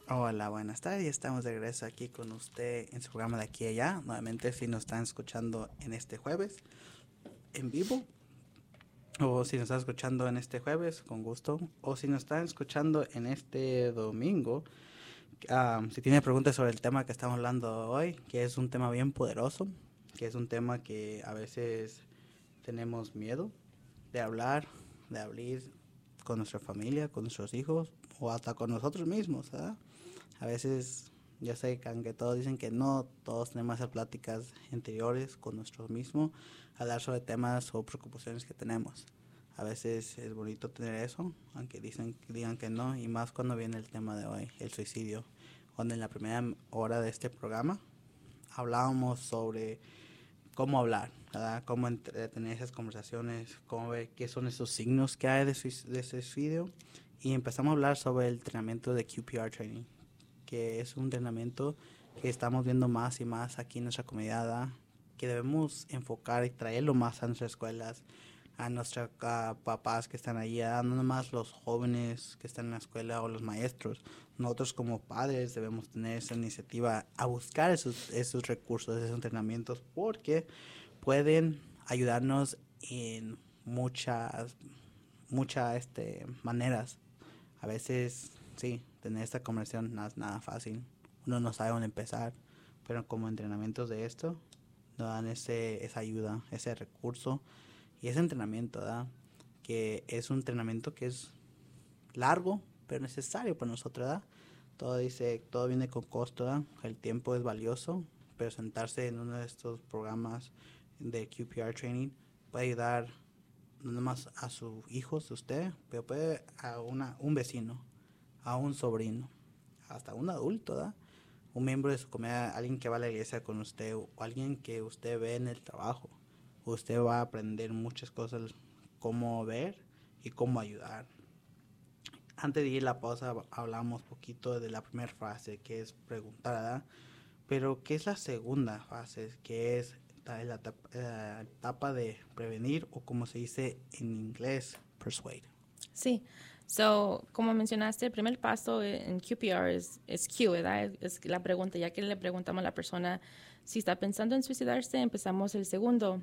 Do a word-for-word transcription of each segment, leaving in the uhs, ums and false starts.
Hola, buenas tardes. Estamos de regreso aquí con usted en su programa de aquí y allá. Nuevamente, si nos están escuchando en este jueves en vivo, o si nos están escuchando en este jueves, con gusto, o si nos están escuchando en este domingo, um, si tiene preguntas sobre el tema que estamos hablando hoy, que es un tema bien poderoso, que es un tema que a veces tenemos miedo de hablar, de abrir con nuestra familia, con nuestros hijos, o hasta con nosotros mismos, ¿verdad? A veces, ya sé que aunque todos dicen que no, todos tenemos esas pláticas interiores con nosotros mismos, hablar sobre temas o preocupaciones que tenemos. A veces es bonito tener eso, aunque dicen, digan que no, y más cuando viene el tema de hoy, el suicidio. Cuando en la primera hora de este programa hablábamos sobre cómo hablar, ¿verdad? Cómo entre- tener esas conversaciones, cómo ver qué son esos signos que hay de, suic- de suicidio. Y empezamos a hablar sobre el entrenamiento de Q P R Training, que es un entrenamiento que estamos viendo más y más aquí en nuestra comunidad, ¿verdad? Que debemos enfocar y traerlo más a nuestras escuelas, a nuestros uh, papás que están allí, ¿verdad? No nomás los jóvenes que están en la escuela o los maestros. Nosotros como padres debemos tener esa iniciativa a buscar esos, esos recursos, esos entrenamientos, porque pueden ayudarnos en muchas, muchas este, maneras. A veces, sí, tener esta conversación no es nada fácil. Uno no sabe dónde empezar, pero como entrenamientos de esto, nos dan ese, esa ayuda, ese recurso y ese entrenamiento, ¿verdad? Que es un entrenamiento que es largo, pero necesario para nosotros, ¿verdad? Todo dice, todo viene con costo, ¿verdad? El tiempo es valioso, pero sentarse en uno de estos programas de Q P R Training puede ayudar no nomás a sus hijos, usted, pero puede a una, un vecino, a un sobrino, hasta un adulto, ¿verdad? Un miembro de su comunidad, alguien que va a la iglesia con usted o alguien que usted ve en el trabajo. Usted va a aprender muchas cosas, cómo ver y cómo ayudar. Antes de ir a la pausa hablamos poquito de la primera fase, que es preguntar, ¿verdad? Pero ¿qué es la segunda fase? Que es la, la, la etapa de prevenir o como se dice en inglés, persuade. Sí, so, como mencionaste, el primer paso en Q P R es, es Q, ¿verdad? Es la pregunta, ya que le preguntamos a la persona si está pensando en suicidarse, empezamos el segundo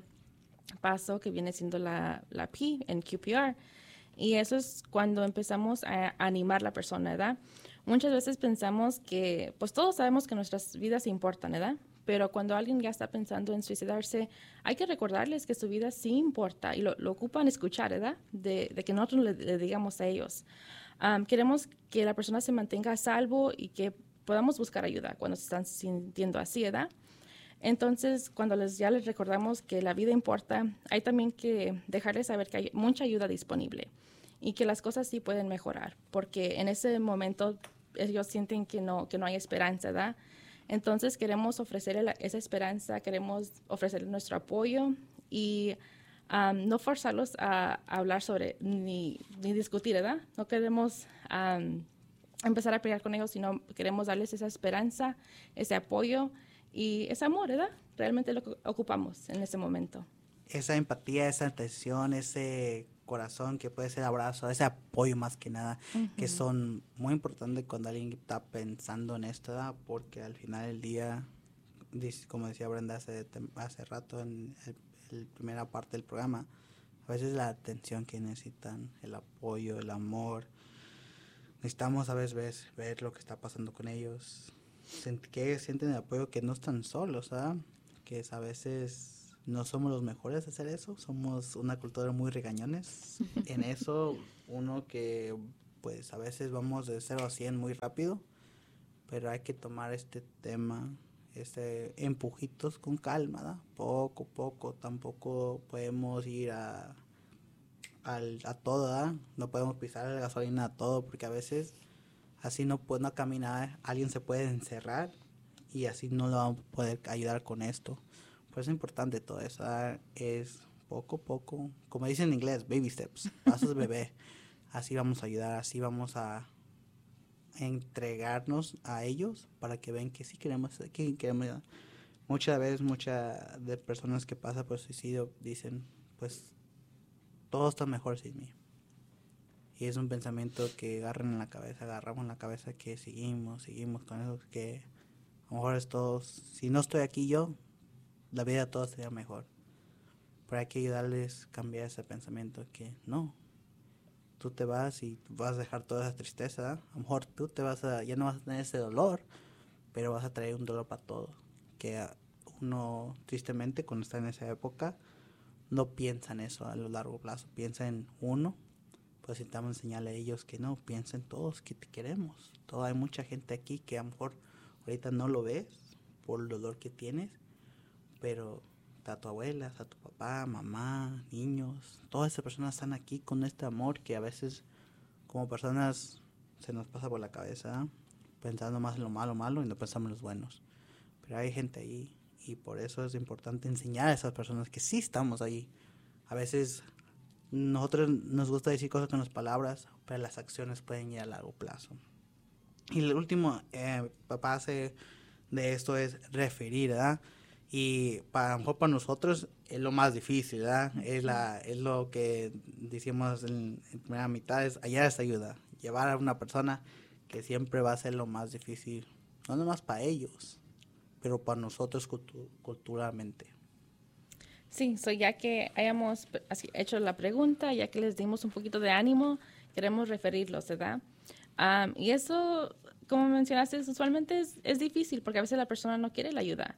paso que viene siendo la, la P en Q P R. Y eso es cuando empezamos a animar a la persona, ¿verdad? Muchas veces pensamos que, pues todos sabemos que nuestras vidas importan, ¿verdad? Pero cuando alguien ya está pensando en suicidarse, hay que recordarles que su vida sí importa y lo, lo ocupan escuchar, ¿verdad? De, de que nosotros le, le digamos a ellos. Um, queremos que la persona se mantenga a salvo y que podamos buscar ayuda cuando se están sintiendo así, ¿verdad? Entonces, cuando les, ya les recordamos que la vida importa, hay también que dejarles saber que hay mucha ayuda disponible y que las cosas sí pueden mejorar, porque en ese momento ellos sienten que no, que no hay esperanza, ¿verdad? Entonces queremos ofrecerle esa esperanza, queremos ofrecerle nuestro apoyo y um, no forzarlos a, a hablar sobre ni, ni discutir, ¿verdad? No queremos um, empezar a pelear con ellos, sino queremos darles esa esperanza, ese apoyo y ese amor, ¿verdad? Realmente lo que ocupamos en ese momento. Esa empatía, esa atención, ese corazón que puede ser abrazo, ese apoyo más que nada, que Uh-huh. son muy importantes cuando alguien está pensando en esto, ¿verdad? Porque al final del día, como decía Brenda hace, hace rato en la primera parte del programa, a veces la atención que necesitan, el apoyo, el amor, necesitamos a veces ver, ver lo que está pasando con ellos, que sienten el apoyo, que no están solos, ¿verdad? Que es a veces no somos los mejores de hacer eso, somos una cultura muy regañones. En eso, uno que pues a veces vamos de cero a cien muy rápido, pero hay que tomar este tema, este empujitos con calma, ¿da? Poco a poco, tampoco podemos ir a, a, a todo, ¿da? No podemos pisar la gasolina a todo, porque a veces así no puede no caminar, alguien se puede encerrar y así no lo vamos a poder ayudar con esto. Por eso es importante todo eso, ¿verdad? Es poco a poco, como dicen en inglés, baby steps, pasos de bebé. Así vamos a ayudar, así vamos a entregarnos a ellos para que vean que sí queremos, que queremos ayudar. Muchas veces, muchas de personas que pasan por suicidio dicen, pues todo está mejor sin mí. Y es un pensamiento que agarran en la cabeza, agarramos en la cabeza que seguimos, seguimos con eso, que a lo mejor es todo, si no estoy aquí yo, la vida de todos sería mejor. Pero hay que ayudarles a cambiar ese pensamiento que no, tú te vas y vas a dejar toda esa tristeza, ¿eh? A lo mejor tú te vas a, ya no vas a tener ese dolor, pero vas a traer un dolor para todos. Que uno, tristemente, cuando está en esa época, no piensa en eso a lo largo plazo, piensa en uno. Pues intentamos enseñarle a ellos que no, piensen todos que te queremos. Todo, hay mucha gente aquí que a lo mejor ahorita no lo ves por el dolor que tienes, pero está tu abuela, está tu papá, mamá, niños, todas esas personas están aquí con este amor que a veces como personas se nos pasa por la cabeza, ¿eh? Pensando más en lo malo, malo y no pensamos en los buenos. Pero hay gente ahí y por eso es importante enseñar a esas personas que sí estamos ahí. A veces nosotros nos gusta decir cosas con las palabras, pero las acciones pueden ir a largo plazo. Y el último eh, base de esto es referir, ¿verdad? Y para, a lo mejor para nosotros es lo más difícil, ¿verdad? Es, la, es lo que decimos en, en primera mitad, es hallar esa ayuda. Llevar a una persona que siempre va a ser lo más difícil, no nomás para ellos, pero para nosotros cultu- culturalmente. Sí, so ya que hayamos p- así hecho la pregunta, ya que les dimos un poquito de ánimo, queremos referirlos, ¿verdad? Am, y eso, como mencionaste, usualmente es, es difícil porque a veces la persona no quiere la ayuda,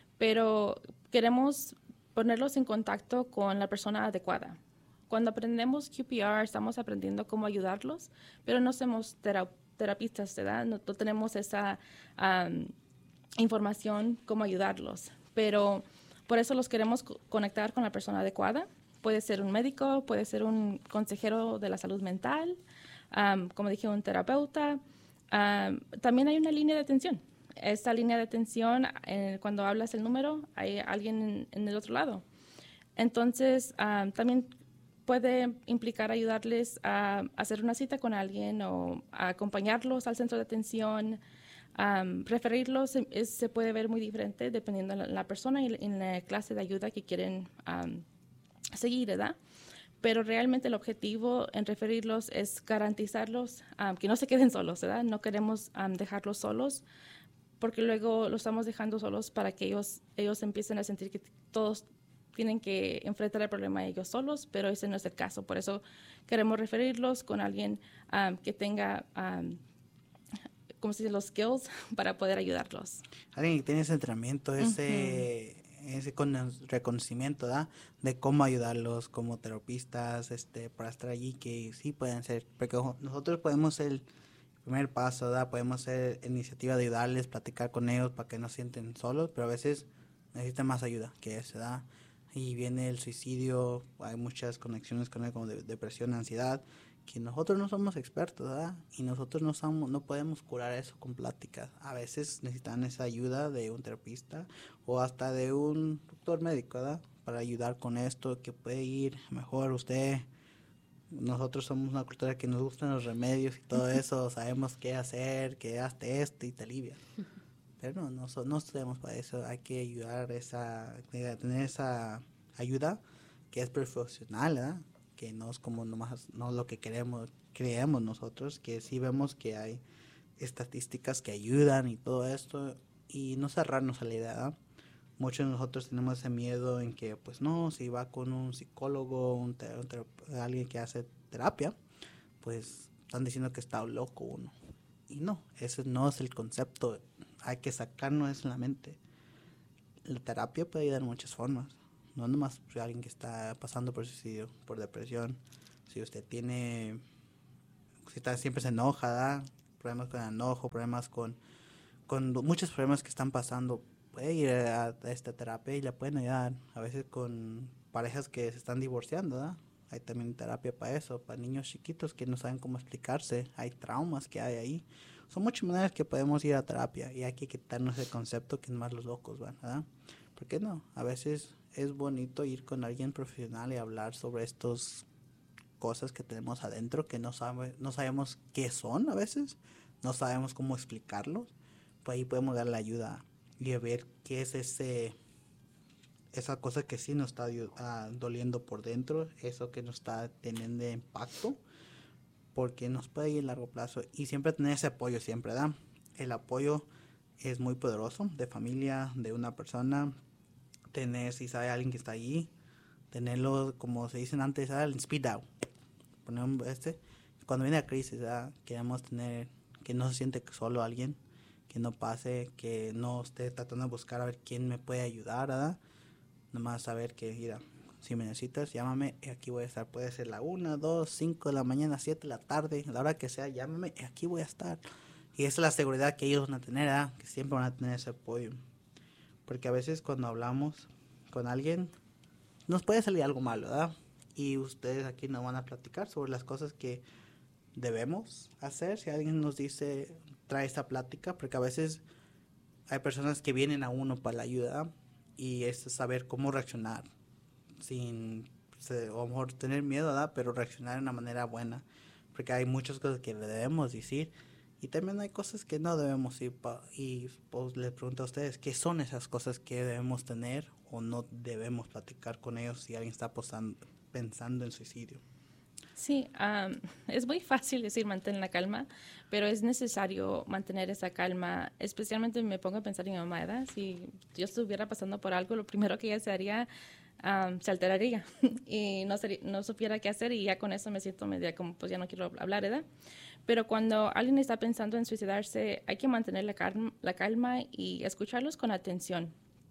pero queremos ponerlos en contacto con la persona adecuada. Cuando aprendemos Q P R, estamos aprendiendo cómo ayudarlos, pero no somos tera- terapistas, ¿verdad? No, no tenemos esa am, información cómo ayudarlos, pero por eso los queremos co- conectar con la persona adecuada. Puede ser un médico, puede ser un consejero de la salud mental, um, como dije, un terapeuta. Um, también hay una línea de atención. Esta línea de atención, eh, cuando hablas el número, hay alguien en, en el otro lado. Entonces, um, también puede implicar ayudarles a hacer una cita con alguien o a acompañarlos al centro de atención. Um, referirlos es, se puede ver muy diferente dependiendo de la, la persona y en la clase de ayuda que quieren um, seguir, ¿verdad? Pero realmente el objetivo en referirlos es garantizarlos um, que no se queden solos, ¿verdad? No queremos um, dejarlos solos porque luego los estamos dejando solos para que ellos, ellos empiecen a sentir que todos tienen que enfrentar el problema ellos solos, pero ese no es el caso. Por eso queremos referirlos con alguien um, que tenga... Um, ¿cómo se dice? Los skills para poder ayudarlos. Alguien que tiene ese entrenamiento, ese, uh-huh. ese con, reconocimiento, ¿da? De cómo ayudarlos como terapistas, este, para estar allí, que sí pueden ser, porque nosotros podemos ser el primer paso, ¿da? Podemos hacer iniciativa de ayudarles, platicar con ellos para que no se sienten solos, pero a veces necesitan más ayuda que eso, ¿da? Y viene el suicidio, hay muchas conexiones con él, como de, depresión, ansiedad, que nosotros no somos expertos, ¿verdad? Y nosotros no somos, no podemos curar eso con pláticas. A veces necesitan esa ayuda de un terapista o hasta de un doctor médico, ¿verdad? Para ayudar con esto, que puede ir mejor usted. Nosotros somos una cultura que nos gustan los remedios y todo eso, sabemos qué hacer, que hazte esto y te alivia. Pero no, no, no estudiamos para eso, hay que ayudar esa, a tener esa ayuda que es profesional, ¿verdad? Que no es como nomás, no lo que queremos, creemos nosotros, que sí vemos que hay estadísticas que ayudan y todo esto, y no cerrarnos a la idea, ¿verdad? Muchos de nosotros tenemos ese miedo en que, pues no, si va con un psicólogo, un ter- un ter- alguien que hace terapia, pues están diciendo que está loco uno. Y no, ese no es el concepto, hay que sacarnos eso en la mente. La terapia puede ayudar de muchas formas. No nomás por alguien que está pasando por suicidio, por depresión. Si usted tiene, si está, siempre se enoja, ¿da? Problemas con el enojo, problemas con, con muchos problemas que están pasando, puede ir a, a esta terapia y le pueden ayudar. A veces con parejas que se están divorciando, ¿da? Hay también terapia para eso, para niños chiquitos que no saben cómo explicarse. Hay traumas que hay ahí. Son muchas maneras que podemos ir a terapia y hay que quitarnos el concepto que más los locos van, ¿verdad? ¿Por qué no? A veces es bonito ir con alguien profesional y hablar sobre estas cosas que tenemos adentro que no, sabe, no sabemos qué son a veces, no sabemos cómo explicarlos. Pues ahí podemos dar la ayuda y ver qué es ese, esa cosa que sí nos está uh, doliendo por dentro, eso que nos está teniendo impacto. porque nos puede ir a largo plazo y siempre tener ese apoyo siempre, ¿verdad? El apoyo es muy poderoso de familia, de una persona, tener, si sabe alguien que está allí, tenerlo, como se dicen antes, ¿verdad? El speed out. Poner un, este, cuando viene la crisis, ¿verdad? Queremos tener, que no se siente solo alguien, que no pase, que no esté tratando de buscar a ver quién me puede ayudar, ¿verdad? Nomás saber que, mira, si me necesitas, llámame, y aquí voy a estar. Puede ser la una, dos, cinco de la mañana, siete de la tarde, a la hora que sea, llámame, y aquí voy a estar. Y esa es la seguridad que ellos van a tener, ¿verdad? Que siempre van a tener ese apoyo. Porque a veces cuando hablamos con alguien, nos puede salir algo malo, ¿verdad? Y ustedes aquí nos van a platicar sobre las cosas que debemos hacer. Si alguien nos dice, trae esta plática, porque a veces hay personas que vienen a uno para la ayuda y es saber cómo reaccionar sin, o a lo mejor tener miedo, ¿verdad? Pero reaccionar de una manera buena, porque hay muchas cosas que le debemos decir y también hay cosas que no debemos ir pa, y pues les pregunto a ustedes, ¿qué son esas cosas que debemos tener o no debemos platicar con ellos si alguien está posando, pensando en suicidio? Sí, um, es muy fácil decir mantén la calma, pero es necesario mantener esa calma. Especialmente me pongo a pensar en mi mamá, ¿verdad? Si yo estuviera pasando por algo, lo primero que ella se haría, um, se alteraría y no, sería, no supiera qué hacer y ya con eso me siento media como, pues ya no quiero hablar, ¿verdad? Pero cuando alguien está pensando en suicidarse, hay que mantener la calma, la calma y escucharlos con atención.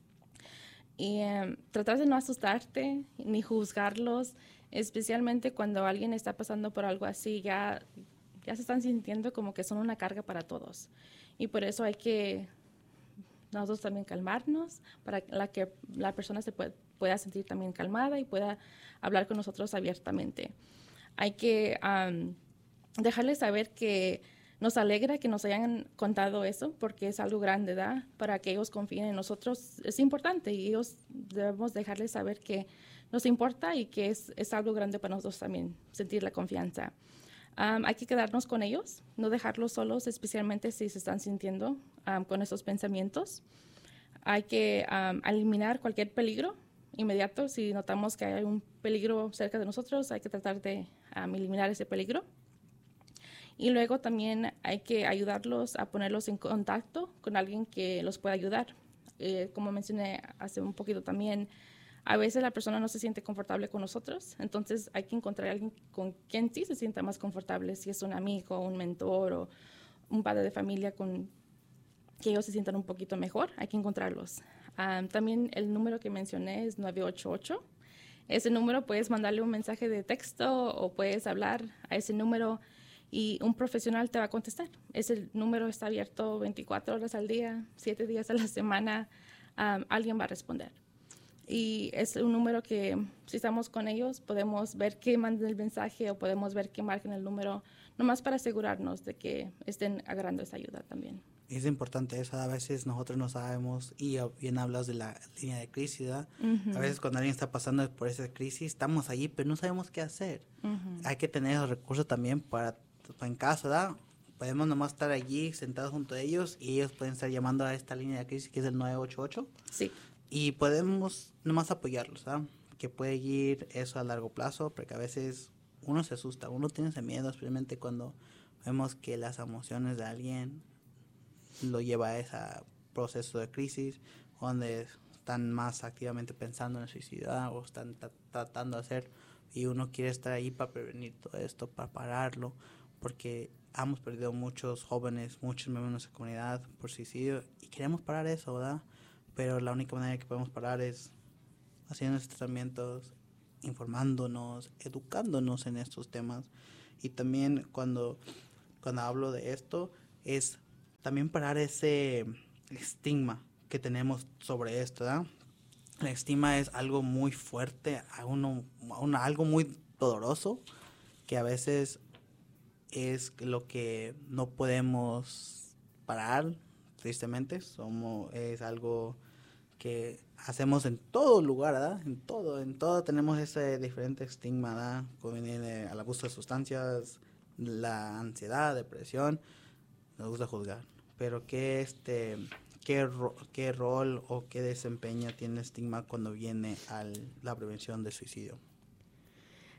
Y um, tratar de no asustarte ni juzgarlos, especialmente cuando alguien está pasando por algo así, ya, ya se están sintiendo como que son una carga para todos. Y por eso hay que nosotros también calmarnos para la que la persona se puede, pueda sentir también calmada y pueda hablar con nosotros abiertamente. Hay que um, dejarles saber que nos alegra que nos hayan contado eso porque es algo grande, ¿verdad? Para que ellos confíen en nosotros es importante y ellos debemos dejarles saber que nos importa y que es, es algo grande para nosotros también sentir la confianza. Um, hay que quedarnos con ellos, no dejarlos solos, especialmente si se están sintiendo um, con esos pensamientos. Hay que um, eliminar cualquier peligro inmediato. Si notamos que hay un peligro cerca de nosotros, hay que tratar de um, eliminar ese peligro. Y luego también hay que ayudarlos a ponerlos en contacto con alguien que los pueda ayudar. Eh, como mencioné hace un poquito también, a veces la persona no se siente confortable con nosotros, entonces hay que encontrar a alguien con quien sí se sienta más confortable, si es un amigo, un mentor o un padre de familia con que ellos se sientan un poquito mejor, hay que encontrarlos. Um, también el número que mencioné es nueve ocho ocho. Ese número puedes mandarle un mensaje de texto o puedes hablar a ese número y un profesional te va a contestar. Ese número está abierto veinticuatro horas al día, siete días a la semana. Um, alguien va a responder. Y es un número que, si estamos con ellos, podemos ver que manden el mensaje o podemos ver que marquen el número, nomás para asegurarnos de que estén agarrando esa ayuda también. Es importante eso, a veces nosotros no sabemos, y bien hablas de la línea de crisis, ¿verdad? Uh-huh. A veces cuando alguien está pasando por esa crisis, estamos allí, pero no sabemos qué hacer. Uh-huh. Hay que tener esos recursos también para, en caso, ¿verdad? Podemos nomás estar allí sentados junto a ellos y ellos pueden estar llamando a esta línea de crisis que es el nueve ocho ocho. Sí. Y podemos nomás apoyarlos, ¿verdad? Que puede ir eso a largo plazo, porque a veces uno se asusta, uno tiene ese miedo, especialmente cuando vemos que las emociones de alguien lo lleva a ese proceso de crisis, donde están más activamente pensando en el suicidio o están t- tratando de hacer, y uno quiere estar ahí para prevenir todo esto, para pararlo, porque hemos perdido muchos jóvenes, muchos miembros de nuestra comunidad por suicidio, y queremos parar eso, ¿verdad? Pero la única manera que podemos parar es haciendo estos tratamientos, informándonos, educándonos en estos temas. Y también cuando, cuando hablo de esto, es también parar ese estigma que tenemos sobre esto, ¿verdad? El estigma es algo muy fuerte, a uno, a uno, algo muy doloroso, que a veces es lo que no podemos parar, tristemente. Somos, es algo que hacemos en todo lugar, ¿verdad? En todo, en todo tenemos ese diferente estigma, ¿verdad? Cuando viene al abuso de sustancias, la ansiedad, depresión, nos gusta juzgar. Pero qué este qué ro- qué rol o qué desempeño tiene el estigma cuando viene a la prevención del suicidio.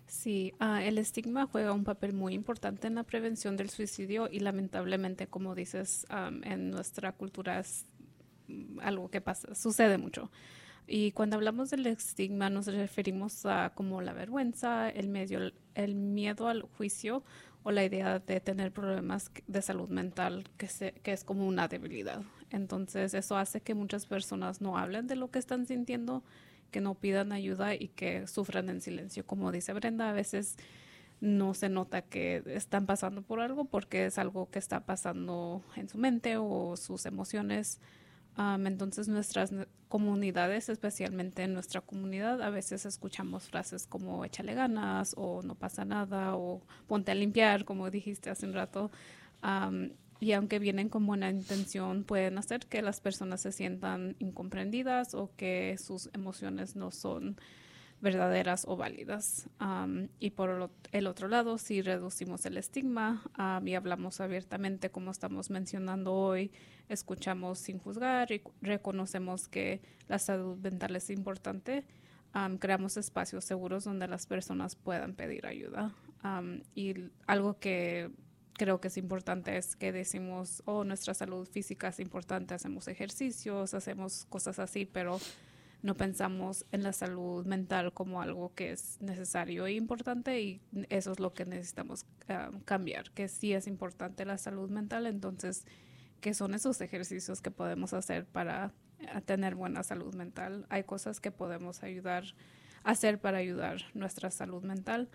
Sí, ah, el estigma juega un papel muy importante en la prevención del suicidio y lamentablemente, como dices, am, en nuestra cultura es mm, algo que pasa, sucede mucho. Y cuando hablamos del estigma nos referimos a como la vergüenza, el medio, el miedo al juicio o la idea de tener problemas de salud mental que, se, que es como una debilidad. Entonces eso hace que muchas personas no hablen de lo que están sintiendo, que no pidan ayuda y que sufran en silencio. Como dice Brenda, a veces no se nota que están pasando por algo porque es algo que está pasando en su mente o sus emociones. Um, entonces nuestras comunidades, especialmente en nuestra comunidad, a veces escuchamos frases como échale ganas o no pasa nada o ponte a limpiar, como dijiste hace un rato. Um, y aunque vienen con buena intención, pueden hacer que las personas se sientan incomprendidas o que sus emociones no son verdaderas o válidas. Um, y por el otro lado, si reducimos el estigma um, y hablamos abiertamente como estamos mencionando hoy, escuchamos sin juzgar y reconocemos que la salud mental es importante, um, creamos espacios seguros donde las personas puedan pedir ayuda. Um, y algo que creo que es importante es que decimos, oh, nuestra salud física es importante, hacemos ejercicios, hacemos cosas así, pero no pensamos en la salud mental como algo que es necesario e importante y eso es lo que necesitamos uh, cambiar, que sí es importante la salud mental, entonces, ¿qué son esos ejercicios que podemos hacer para uh, tener buena salud mental? Hay cosas que podemos ayudar, hacer para ayudar nuestra salud mental.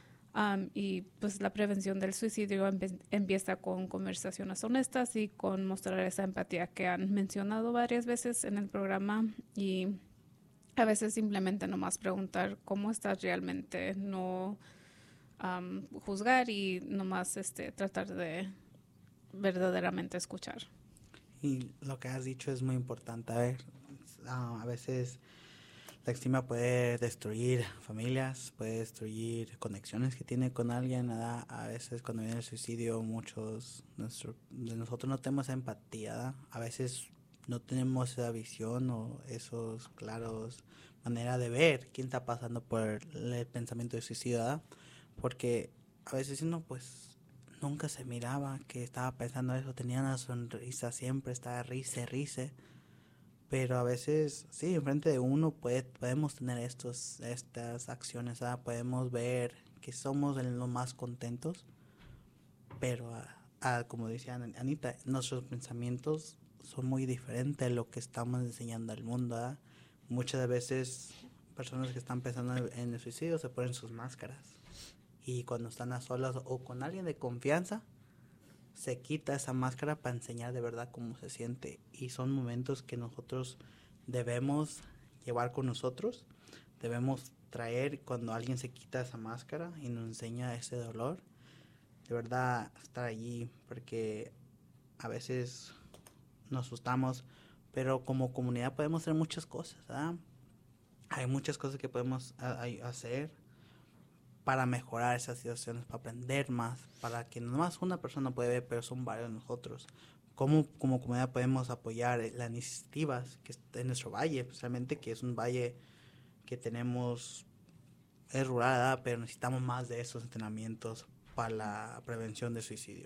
Um, y pues la prevención del suicidio empe empieza con conversaciones honestas y con mostrar esa empatía que han mencionado varias veces en el programa y a veces simplemente nomás preguntar cómo estás realmente, no um, juzgar y nomás este, tratar de verdaderamente escuchar. Y lo que has dicho es muy importante. A ver, uh, a veces la estima puede destruir familias, puede destruir conexiones que tiene con alguien, ¿verdad? A veces cuando viene el suicidio muchos nuestro, de nosotros no tenemos empatía, ¿verdad? A veces no tenemos esa visión o esos claros manera de ver quién está pasando por el pensamiento de suicidio, ¿verdad? Porque a veces uno pues nunca se miraba que estaba pensando eso, tenía una sonrisa siempre, estaba risa, risa. Pero a veces, sí, enfrente de uno puede, podemos tener estos, estas acciones, ¿verdad? Podemos ver que somos en los más contentos, pero a, a, como decía Anita, nuestros pensamientos son muy diferentes a lo que estamos enseñando al mundo, ¿verdad? Muchas veces personas que están pensando en el suicidio se ponen sus máscaras y cuando están a solas o con alguien de confianza, se quita esa máscara para enseñar de verdad cómo se siente y son momentos que nosotros debemos llevar con nosotros, debemos traer cuando alguien se quita esa máscara y nos enseña ese dolor, de verdad estar allí porque a veces nos asustamos, pero como comunidad podemos hacer muchas cosas, ¿verdad? Hay muchas cosas que podemos a, a hacer para mejorar esas situaciones, para aprender más, para que no más una persona puede ver, pero son varios nosotros. ¿Cómo como comunidad podemos apoyar las iniciativas que está en nuestro valle, especialmente que es un valle que tenemos, es rural, ¿verdad? Pero necesitamos más de esos entrenamientos para la prevención del suicidio?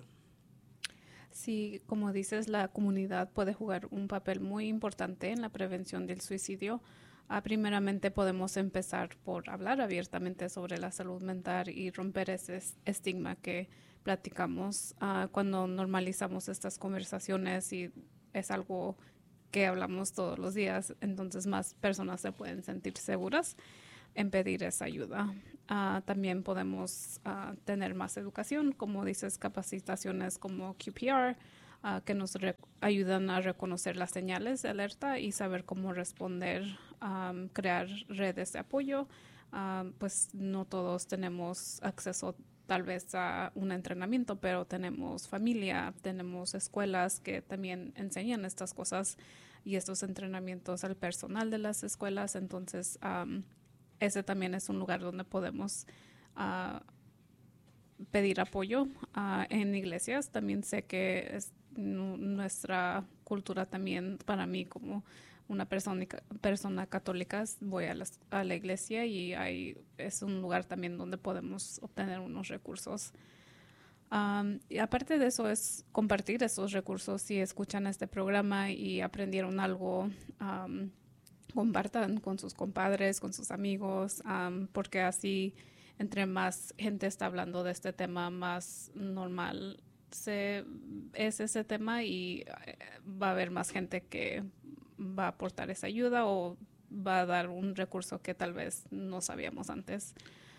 Sí, como dices, la comunidad puede jugar un papel muy importante en la prevención del suicidio. Uh, primeramente podemos empezar por hablar abiertamente sobre la salud mental y romper ese estigma que platicamos uh, cuando normalizamos estas conversaciones y es algo que hablamos todos los días, entonces más personas se pueden sentir seguras en pedir esa ayuda. Uh, también podemos uh, tener más educación, como dices, capacitaciones como Q P R, uh, que nos ayudan a reconocer las señales de alerta y saber cómo responder, um, crear redes de apoyo. Uh, pues no todos tenemos acceso tal vez a un entrenamiento, pero tenemos familia, tenemos escuelas que también enseñan estas cosas y estos entrenamientos al personal de las escuelas, entonces um, ese también es un lugar donde podemos uh, pedir apoyo uh, en iglesias. También sé que es nuestra cultura también, para mí como una persona, persona católica, voy a, las, a la iglesia y hay, es un lugar también donde podemos obtener unos recursos. Um, y aparte de eso es compartir esos recursos. Si escuchan este programa y aprendieron algo, um, compartan con sus compadres, con sus amigos, um, porque así entre más gente está hablando de este tema, más normal se, es ese tema y va a haber más gente que va a aportar esa ayuda o va a dar un recurso que tal vez no sabíamos antes.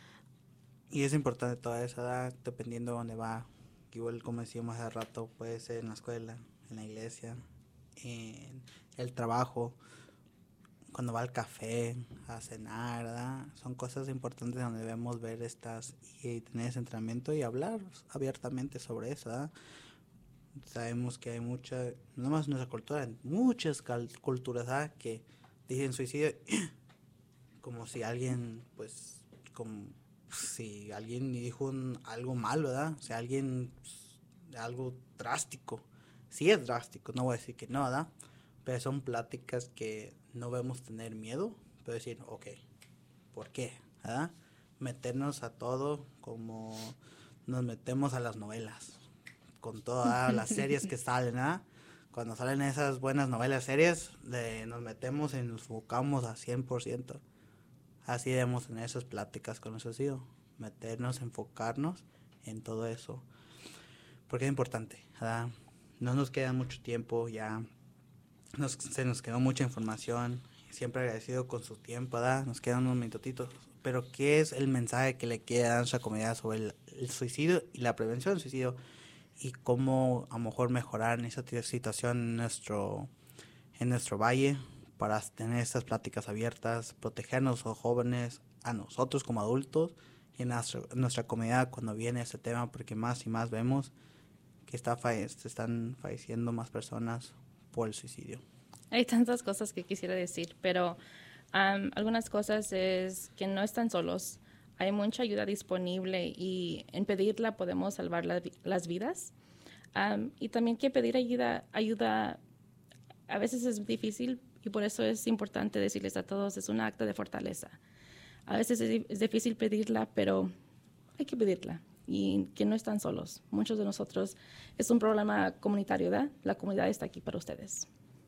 Y es importante toda esa edad, dependiendo de dónde va. Igual como decíamos hace rato, puede ser en la escuela, en la iglesia, en el trabajo, cuando va al café, a cenar, ¿verdad? Son cosas importantes donde debemos ver estas y tener ese entrenamiento y hablar abiertamente sobre eso, ¿verdad? Sabemos que hay mucha, no más en nuestra cultura, en muchas culturas, ¿verdad? Que dicen suicidio como si alguien, pues, como si alguien dijo un, algo malo, ¿verdad? O sea, alguien, pues, algo drástico. Sí es drástico, no voy a decir que no, ¿verdad? Pero son pláticas que no debemos tener miedo, pero decir, ok, ¿por qué? ¿Verdad? Meternos a todo como nos metemos a las novelas, con todas las series que salen, ¿verdad? Cuando salen esas buenas novelas series, de, nos metemos y nos enfocamos a cien por ciento. Así debemos tener esas pláticas con nuestros hijos, meternos, enfocarnos en todo eso. Porque es importante, ¿verdad? No nos queda mucho tiempo, ya nos, se nos quedó mucha información. Siempre agradecido con su tiempo, ¿verdad? Nos quedan unos minutitos. Pero, ¿qué es el mensaje que le queda a nuestra comunidad sobre el, el suicidio y la prevención del suicidio? Y cómo a lo mejor mejorar en esa situación en nuestro, en nuestro valle, para tener estas pláticas abiertas, protegernos a los jóvenes, a nosotros como adultos y en nuestra, en nuestra comunidad cuando viene este tema, porque más y más vemos que está falle- se están falleciendo más personas por el suicidio. Hay tantas cosas que quisiera decir, pero um, algunas cosas es que no están solos. Hay mucha ayuda disponible y en pedirla podemos salvar la, las vidas. Um, y también que pedir ayuda, ayuda a veces es difícil y por eso es importante decirles a todos, es un acto de fortaleza. A veces es, es difícil pedirla, pero hay que pedirla y que no están solos. Muchos de nosotros, es un problema comunitario, ¿verdad? La comunidad está aquí para ustedes.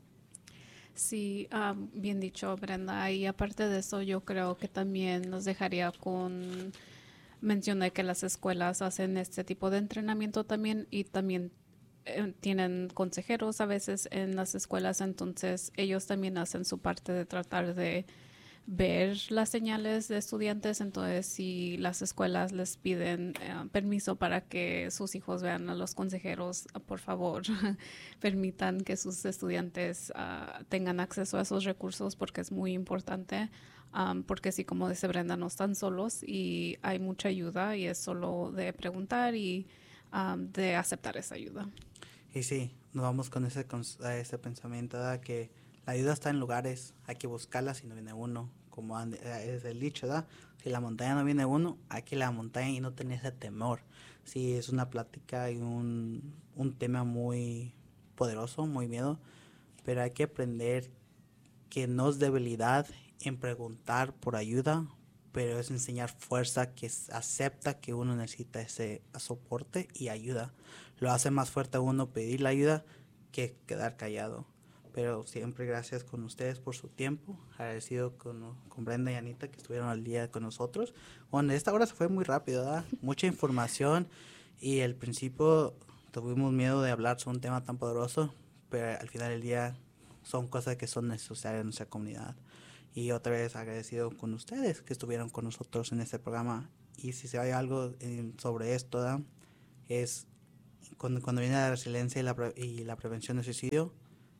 Sí, um, bien dicho, Brenda. Y aparte de eso, yo creo que también nos dejaría con... Mencioné que las escuelas hacen este tipo de entrenamiento también y también eh, tienen consejeros a veces en las escuelas, entonces ellos también hacen su parte de tratar de ver las señales de estudiantes. Entonces, si las escuelas les piden eh, permiso para que sus hijos vean a los consejeros, por favor, permitan que sus estudiantes uh, tengan acceso a esos recursos porque es muy importante. Um, porque sí, como dice Brenda, no están solos y hay mucha ayuda y es solo de preguntar y um, de aceptar esa ayuda. Y sí, nos vamos con ese, con ese pensamiento, ¿verdad? Que la ayuda está en lugares, hay que buscarla si no viene uno, como es el dicho, ¿verdad? Si la montaña no viene uno, hay que ir a la montaña y no tener ese temor. Sí, es una plática y un, un tema muy poderoso, muy miedo, pero hay que aprender que no es debilidad en preguntar por ayuda, pero es enseñar fuerza que acepta que uno necesita ese soporte y ayuda. Lo hace más fuerte a uno pedir la ayuda que quedar callado. Pero siempre gracias con ustedes por su tiempo. Agradecido con, con Brenda y Anita que estuvieron al día con nosotros. Bueno, esta hora se fue muy rápido, ¿verdad? Mucha información y al principio tuvimos miedo de hablar sobre un tema tan poderoso, pero al final del día son cosas que son necesarias en nuestra comunidad. Y otra vez agradecido con ustedes que estuvieron con nosotros en este programa. Y si se hay algo eh, sobre esto, ¿verdad? Es cuando, cuando viene la resiliencia y la, pre y la prevención del suicidio,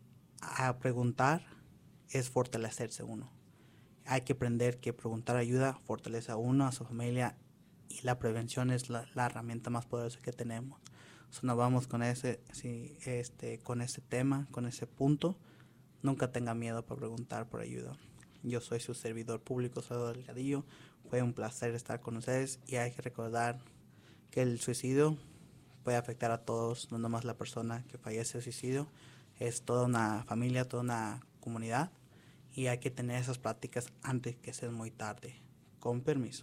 a preguntar es fortalecerse uno. Hay que aprender que preguntar ayuda fortalece a uno, a su familia, y la prevención es la, la herramienta más poderosa que tenemos. So, nos vamos con ese, sí, este, con ese tema, con ese punto. Nunca tenga miedo para preguntar por ayuda. Yo soy su servidor público, Salvador Delgadillo. Fue un placer estar con ustedes y hay que recordar que el suicidio puede afectar a todos, no nomás la persona que fallece de suicidio. Es toda una familia, toda una comunidad y hay que tener esas pláticas antes que sea muy tarde. Con permiso.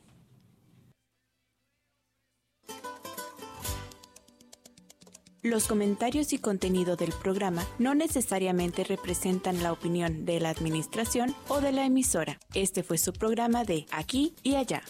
Los comentarios y contenido del programa no necesariamente representan la opinión de la administración o de la emisora. Este fue su programa de Aquí y Allá.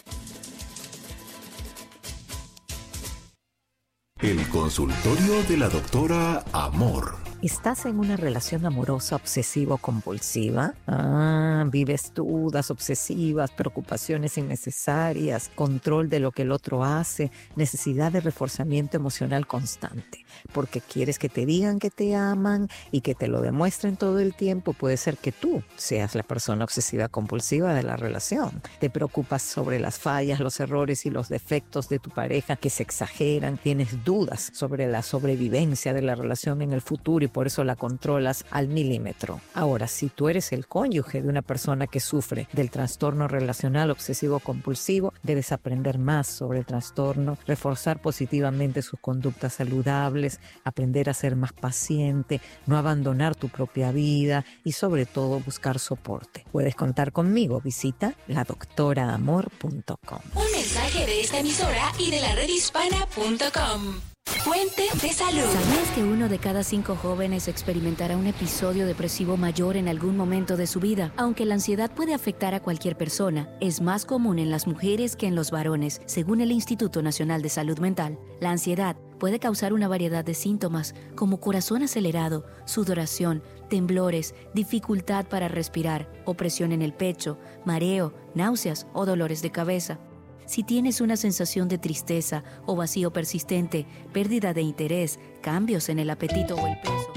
El consultorio de la doctora Amor. ¿Estás en una relación amorosa obsesivo-compulsiva? Ah, vives dudas obsesivas, preocupaciones innecesarias, control de lo que el otro hace, necesidad de reforzamiento emocional constante. Porque quieres que te digan que te aman y que te lo demuestren todo el tiempo. Puede ser que tú seas la persona obsesiva-compulsiva de la relación. Te preocupas sobre las fallas, los errores y los defectos de tu pareja que se exageran. Tienes dudas sobre la sobrevivencia de la relación en el futuro y por eso la controlas al milímetro. Ahora, si tú eres el cónyuge de una persona que sufre del trastorno relacional obsesivo-compulsivo, debes aprender más sobre el trastorno, reforzar positivamente sus conductas saludables, aprender a ser más paciente, no abandonar tu propia vida y sobre todo buscar soporte. Puedes contar conmigo. Visita la doctora amor punto com. Un mensaje de esta emisora y de la red hispana punto com. Fuente de salud. ¿Sabías que uno de cada cinco jóvenes experimentará un episodio depresivo mayor en algún momento de su vida? Aunque la ansiedad puede afectar a cualquier persona, es más común en las mujeres que en los varones, según el Instituto Nacional de Salud Mental. La ansiedad puede causar una variedad de síntomas, como corazón acelerado, sudoración, temblores, dificultad para respirar, opresión en el pecho, mareo, náuseas o dolores de cabeza. Si tienes una sensación de tristeza o vacío persistente, pérdida de interés, cambios en el apetito o el peso.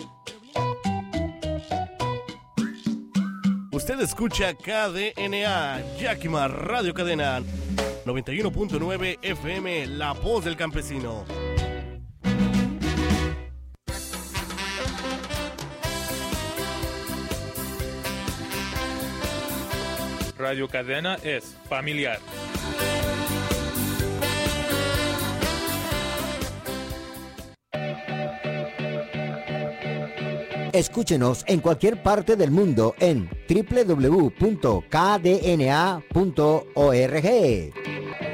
Usted escucha K D N A, Yakima Radio Cadena, noventa y uno punto nueve F M, La Voz del Campesino. Radio Cadena es familiar. Escúchenos en cualquier parte del mundo en doble u doble u doble u punto k d n a punto org.